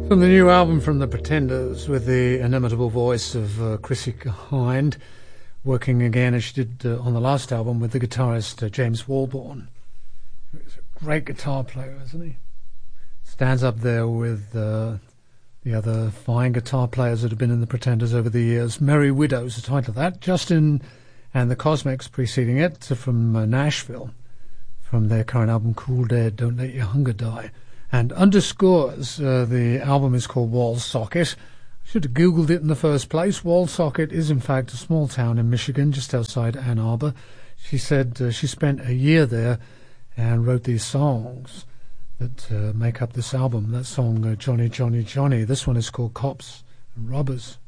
From the new album from The Pretenders, with the inimitable voice of Chrissy Hind, working again as she did on the last album with the guitarist James Walborn. He's a great guitar player, isn't he? Stands up there with the other fine guitar players that have been in The Pretenders over the years. Merry Widow's the title of that. Justin and the Cosmics preceding it from Nashville, from their current album Cool Dead, Don't Let Your Hunger Die. And Underscores, the album is called Wollsocket. I should have Googled it in the first place. Wollsocket is in fact a small town in Michigan, just outside Ann Arbor. She said she spent a year there and wrote these songs that make up this album. That song, Johnny, Johnny, Johnny. This one is called Cops and Robbers.